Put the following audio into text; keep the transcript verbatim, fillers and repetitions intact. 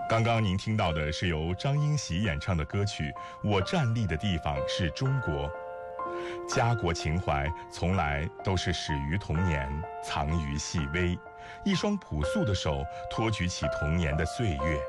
刚刚您听到的是由张英喜演唱的歌曲《我站立的地方是中国》。家国情怀从来都是始于童年，藏于细微，一双朴素的手托举起童年的岁月。